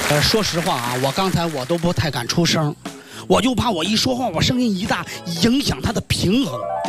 说实话啊，我刚才我都不太敢出声，我就怕我一说话，我声音一大，影响他的平衡。